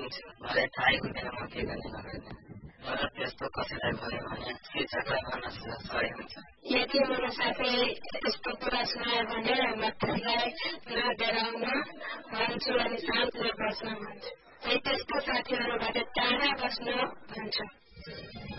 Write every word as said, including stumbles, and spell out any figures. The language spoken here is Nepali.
हुन्छु मलाई थाहै हुँदैन म के गर्ने नगर्ने र त्यस्तो कसैलाई भयो भने शिक्षकलाई भन्न सही हुन्छ यदि मेरो साथीले यस्तो कुरा सुनायो भने म त्यसलाई नडराउन भन्छु अनि शान्तले बस्न भन्छु त्यस्तो साथीहरूबाट टाढा बस्न भन्छु